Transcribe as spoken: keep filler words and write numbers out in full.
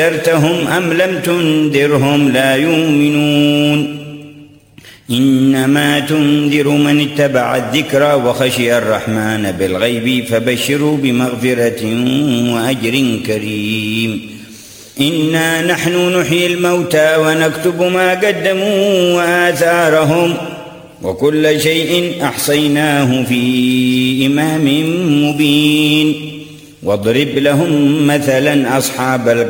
أنذرتهم أم لم تنذرهم لا يؤمنون إنما تنذر من اتبع الذكر وخشي الرحمن بالغيب فبشروا بمغفرة وأجر كريم إنا نحن نحيي الموتى ونكتب ما قدموا وآثارهم وكل شيء أحصيناه في إمام مبين واضرب لهم مثلا أصحاب